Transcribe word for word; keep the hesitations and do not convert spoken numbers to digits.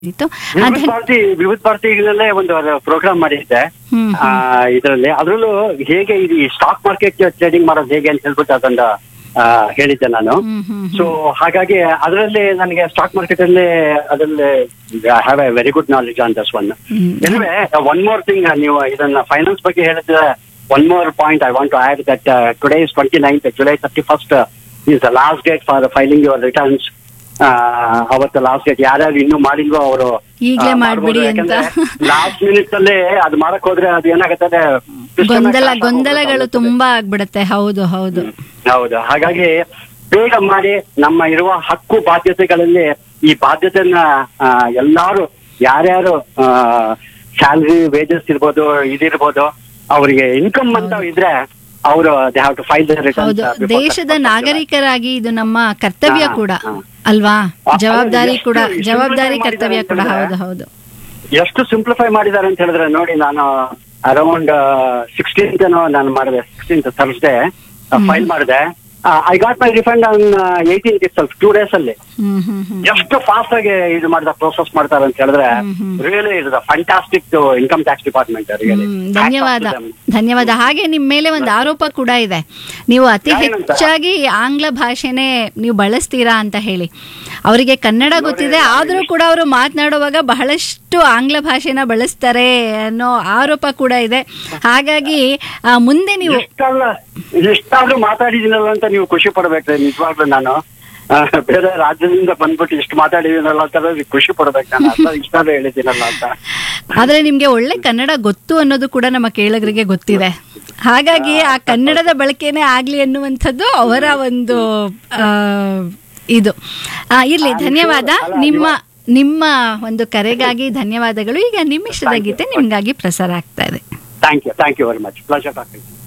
ಇತ್ತು. ವಿವಿಧ ಭಾರತಿ ವಿವಿಧ ಭಾರತಿಗಳಲ್ಲೇ ಒಂದು ಪ್ರೋಗ್ರಾಮ್ ಮಾಡಿದ್ದೆ ಇದರಲ್ಲಿ. ಅದ್ರಲ್ಲೂ ಹೇಗೆ ಇದು ಸ್ಟಾಕ್ ಮಾರ್ಕೆಟ್ ಟ್ರೇಡಿಂಗ್ ಮಾಡೋದು ಹೇಗೆ ಅಂತ ಹೇಳ್ಬಿಟ್ಟು ಅದನ್ನ ಹೇಳಿದ್ದೆ ನಾನು. ಸೊ ಹಾಗಾಗಿ ಅದರಲ್ಲಿ ನನಗೆ ಸ್ಟಾಕ್ ಮಾರ್ಕೆಟ್ ಅಲ್ಲಿ ಅದರಲ್ಲಿ have A very good knowledge on Dus one. Anyway one more thing, ನೀವು ಇದನ್ನ ಫೈನಾನ್ಸ್ ಬಗ್ಗೆ ಹೇಳಿದ್ರೆ one more point I want to add that today is twenty ninth July thirty first is the last date for filing your returns. ಅವತ್ತು last date ಯಾರ್ಯಾರು ಇನ್ನೂ ಮಾಡಿಲ್ವೋ ಅವರು ಈಗಲೇ ಮಾಡ್ಬಿಡಿ ಅಂತ. ಲಾಸ್ಟ್ ಮಿನಿಟ್ ಅಲ್ಲೇ ಅದು ಮಾಡಕ್ ಹೋದ್ರೆ ಅದು ಏನಾಗುತ್ತೆ, ಗೊಂದಲ ಗೊಂದಲಗಳು ತುಂಬಾ ಆಗ್ಬಿಡತ್ತೆ. ಹೌದು ಹೌದು ಹೌದು. ಹಾಗಾಗಿ ಬೇಗ ಮಾಡಿ, ನಮ್ಮ ಇರುವ ಹಕ್ಕು ಬಾಧ್ಯತೆಗಳಲ್ಲಿ ಈ ಬಾಧ್ಯತೆಯನ್ನ ಎಲ್ಲಾರು ಯಾರ್ಯಾರು ಸ್ಯಾಲ್ರಿ ವೇಜಸ್ ಇರ್ಬೋದು ಇದಿರ್ಬೋದು ಅವರಿಗೆ ಇನ್ಕಮ್ ಅಂತ ಇದ್ರೆ ಅವರು they have to file the returns. ದೇಶದ ನಾಗರಿಕರಾಗಿ ಇದು ನಮ್ಮ ಕರ್ತವ್ಯ ಕೂಡ ಅಲ್ವಾ, ಜವಾಬ್ದಾರಿ ಕೂಡ, ಜವಾಬ್ದಾರಿ ಕರ್ತವ್ಯ ಕೂಡ. ಹೌದು ಹೌದು. ಎಷ್ಟು ಸಿಂಪ್ಲಿಫೈ ಮಾಡಿದ್ದಾರೆ ಅಂತ ಹೇಳಿದ್ರೆ ನೋಡಿ, ನಾನು ಅರೌಂಡ್ ಸಿಕ್ಸ್ಟೀನ್ತ್ ಏನೋ ನಾನು ಮಾಡಿದೆ, ಸಿಕ್ಸ್ಟೀನ್ತ್ ಥರ್ಸ್ಡೇ ಫೈಲ್ ಮಾಡಿದೆ. I got my refund on eighteenth it self, two days ಅಲ್ಲಿ. ಎಷ್ಟು ಫಾಸ್ಟ್ ಆಗಿ ಇದು ಮಾಡಿದ ಪ್ರೋಸೆಸ್ ಮಾಡ್ತಾರೆ ಅಂತ ಹೇಳಿದ್ರೆ really it is a fantastic income tax department. ಧನ್ಯವಾದ ಧನ್ಯವಾದ. ಹಾಗೆ ನಿಮ್ಮ ಮೇಲೆ ಒಂದು ಆರೋಪ ಕೂಡ ಇದೆ, ನೀವು ಅತಿ ಹೆಚ್ಚಾಗಿ ಆಂಗ್ಲ ಭಾಷೆನೇ ನೀವು ಬಳಸ್ತೀರಾ ಅಂತ ಹೇಳಿ. ಅವರಿಗೆ ಕನ್ನಡ ಗೊತ್ತಿದೆ, ಆದರೂ ಕೂಡ ಅವರು ಮಾತನಾಡುವಾಗ ಬಹಳಷ್ಟು ಆಂಗ್ಲ ಭಾಷೆನ ಬಳಸ್ತಾರೆ ಅನ್ನೋ ಆರೋಪ ಕೂಡ ಇದೆ. ಹಾಗಾಗಿ ಮುಂದೆ ನೀವು ಇಷ್ಟಾದ್ರೂ ಮಾತಾಡಿದ್ದೀನಲ್ಲ ಅಂತ ನೀವು ಖುಷಿ ಪಡ್ಬೇಕ್ರಿ. ನಿಜವಾಗ್ಲೂ ನಾನು ಬೇರೆ ರಾಜ್ಯದಿಂದ ಬಂದ್ಬಿಟ್ಟು ಇಷ್ಟು ಮಾತಾಡಿದ್ದೀನಲ್ಲ ಅಂತ ಖುಷಿ ಪಡ್ಬೇಕು ನಾನು, ಇಷ್ಟಾದ್ರೂ ಹೇಳಿದ್ದೀನಲ್ಲ ಅಂತ. ಆದ್ರೆ ನಿಮ್ಗೆ ಒಳ್ಳೆ ಕನ್ನಡ ಗೊತ್ತು ಅನ್ನೋದು ಕೂಡ ನಮ್ಮ ಕೇಳಗರಿಗೆ ಗೊತ್ತಿದೆ. ಹಾಗಾಗಿ ಆ ಕನ್ನಡದ ಬಳಕೆನೇ ಆಗ್ಲಿ ಅನ್ನುವಂಥದ್ದು ಅವರ ಒಂದು ಇದು. ಇರ್ಲಿ, ಧನ್ಯವಾದ. ನಿಮ್ಮ ನಿಮ್ಮ ಒಂದು ಕರೆಗಾಗಿ ಧನ್ಯವಾದಗಳು. ಈಗ ನಿಮ್ಮ ಇಷ್ಟದ ಗೀತೆ ನಿಮ್ಗಾಗಿ ಪ್ರಸಾರ ಆಗ್ತಾ ಇದೆ. Thank you thank you very much. Pleasure talking.